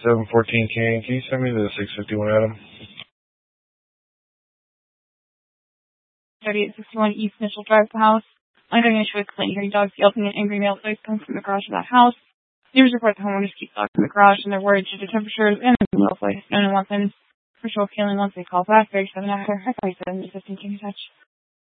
714 King. Can you send me the 651 Adam? 3861 East Mitchell Drive, the house. Under an issue with complaint, hearing dogs yelping and angry male voice coming from the garage of that house. Neighbors report the homeowners keep dogs in the garage and they're worried due to temperatures and the male voice. No one wants them for sure feeling once they call back. 37 after. I 37 assistant can you touch?